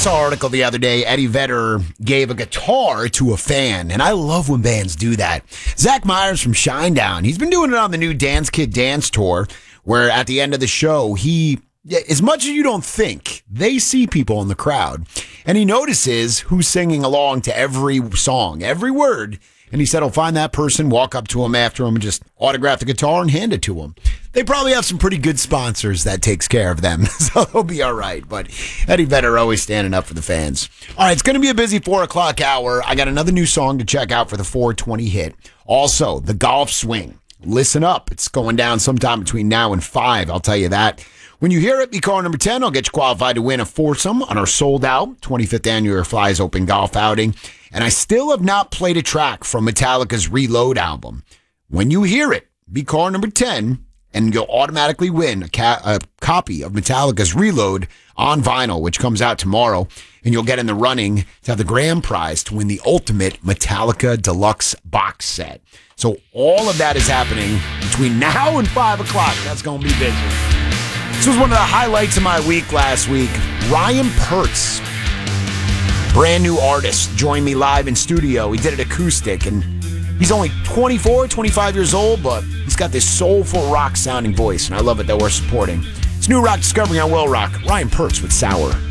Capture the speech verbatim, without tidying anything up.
saw an article the other day. Eddie Vedder gave a guitar to a fan, and I love when bands do that. Zach Myers from Shinedown, he's been doing it on the new Dance Kid Dance Tour, where at the end of the show, he, as much as you don't think, they see people in the crowd, and he notices who's singing along to every song, every word, and he said he'll find that person, walk up to him after him, and just autograph the guitar and hand it to him. They probably have some pretty good sponsors that takes care of them, so they'll be all right. But Eddie Vedder always standing up for the fans. All right, it's going to be a busy four o'clock hour. I got another new song to check out for the four twenty hit. Also, the golf swing. Listen up. It's going down sometime between now and five, I'll tell you that. When you hear it, be caller number ten. I'll get you qualified to win a foursome on our sold-out twenty-fifth Annual Flyers Open Golf Outing. And I still have not played a track from Metallica's Reload album. When you hear it, be caller number ten. And you'll automatically win a, ca- a copy of Metallica's Reload on vinyl, which comes out tomorrow. And you'll get in the running to have the grand prize to win the ultimate Metallica Deluxe box set. So all of that is happening between now and five o'clock. That's going to be busy. This was one of the highlights of my week last week. Ryan Pertz, brand new artist, joined me live in studio. He did it acoustic, and he's only twenty-four, twenty-five years old, but he's got this soulful rock-sounding voice, and I love it that we're supporting. It's New Rock Discovery on Will Rock. Ryan Pertz with Sour.